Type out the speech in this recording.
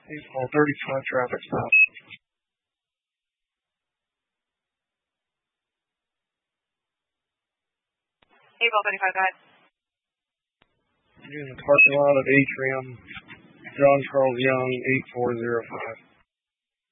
35 traffic stop. April 35, go ahead. In the parking lot of Atrium, John Charles Young, 8405.